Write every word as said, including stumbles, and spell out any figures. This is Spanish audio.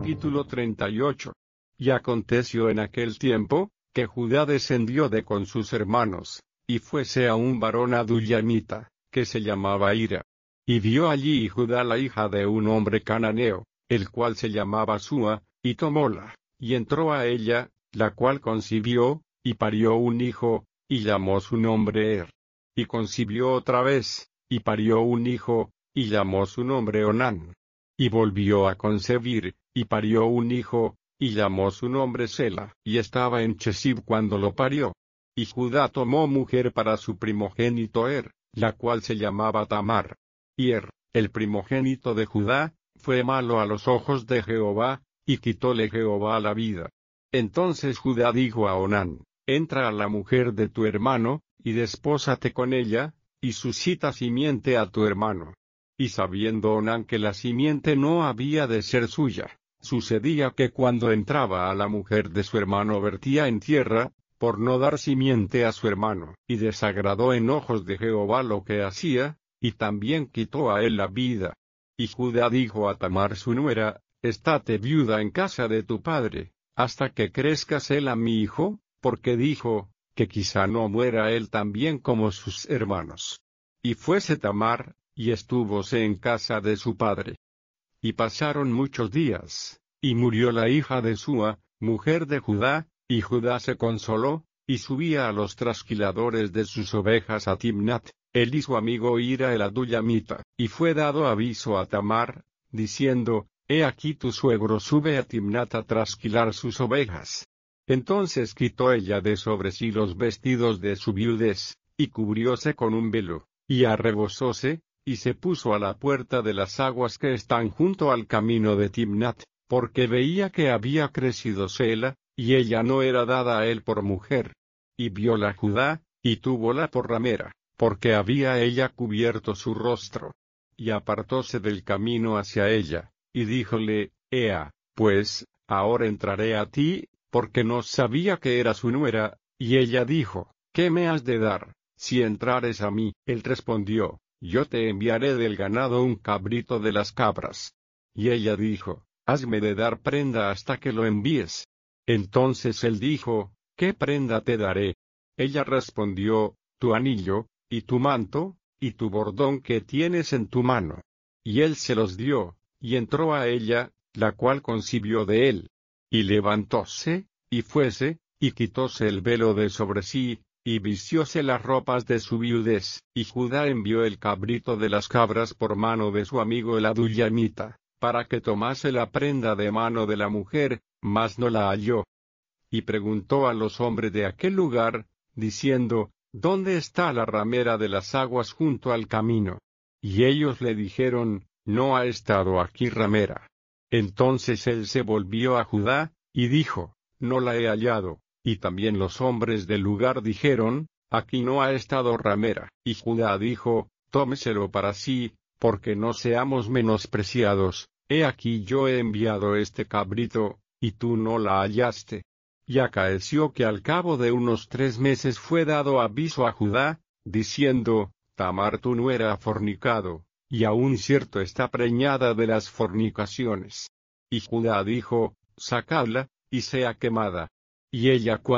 Capítulo treinta y ocho. Y aconteció en aquel tiempo, que Judá descendió de con sus hermanos, y fuese a un varón adullamita, que se llamaba Ira. Y vio allí Judá la hija de un hombre cananeo, el cual se llamaba Súa, y tomóla, y entró a ella, la cual concibió, y parió un hijo, y llamó su nombre Er. Y concibió otra vez, y parió un hijo, y llamó su nombre Onán. Y volvió a concebir, y parió un hijo, y llamó su nombre Sela. Y estaba en Chesib cuando lo parió. Y Judá tomó mujer para su primogénito Er, la cual se llamaba Tamar. Y Er, el primogénito de Judá, fue malo a los ojos de Jehová, y quitóle Jehová la vida. Entonces Judá dijo a Onán: entra a la mujer de tu hermano, y despósate con ella, y suscita simiente a tu hermano. Y sabiendo Onán que la simiente no había de ser suya, sucedía que cuando entraba a la mujer de su hermano vertía en tierra, por no dar simiente a su hermano. Y desagradó en ojos de Jehová lo que hacía, y también quitó a él la vida. Y Judá dijo a Tamar su nuera: estate viuda en casa de tu padre, hasta que crezca Sela mi hijo, porque dijo, que quizá no muera él también como sus hermanos. Y fuese Tamar, y estúvose en casa de su padre. Y pasaron muchos días, y murió la hija de Súa, mujer de Judá, y Judá se consoló, y subía a los trasquiladores de sus ovejas a Timnat, él y su amigo Ira el adullamita. Y fue dado aviso a Tamar, diciendo: he aquí tu suegro sube a Timnat a trasquilar sus ovejas. Entonces quitó ella de sobre sí los vestidos de su viudez, y cubrióse con un velo, y arrebozóse, y se puso a la puerta de las aguas que están junto al camino de Timnat, porque veía que había crecido Sela, y ella no era dada a él por mujer. Y viola Judá, y túvola por ramera, porque había ella cubierto su rostro. Y apartóse del camino hacia ella, y díjole: Ea, pues, ahora entraré a ti, porque no sabía que era su nuera. Y ella dijo: ¿qué me has de dar, si entrares a mí? Él respondió: yo te enviaré del ganado un cabrito de las cabras. Y ella dijo: hazme de dar prenda hasta que lo envíes. Entonces él dijo: ¿qué prenda te daré? Ella respondió: tu anillo, y tu manto, y tu bordón que tienes en tu mano. Y él se los dio, y entró a ella, la cual concibió de él. Y levantóse, y fuese, y quitóse el velo de sobre sí, y vistióse las ropas de su viudez. Y Judá envió el cabrito de las cabras por mano de su amigo el adullamita, para que tomase la prenda de mano de la mujer, mas no la halló. Y preguntó a los hombres de aquel lugar, diciendo: ¿dónde está la ramera de las aguas junto al camino? Y ellos le dijeron: no ha estado aquí ramera. Entonces él se volvió a Judá, y dijo: no la he hallado. Y también los hombres del lugar dijeron: aquí no ha estado ramera. Y Judá dijo: tómeselo para sí, porque no seamos menospreciados. He aquí yo he enviado este cabrito, y tú no la hallaste. Y acaeció que al cabo de unos tres meses fue dado aviso a Judá, diciendo: Tamar tu nuera ha fornicado, y aún cierto está preñada de las fornicaciones. Y Judá dijo: sacadla, y sea quemada. Y ella cuando